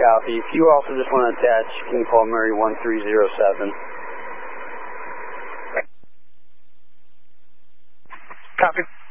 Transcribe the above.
copy. If you also just want to attach, you can call Murray 1307. Copy.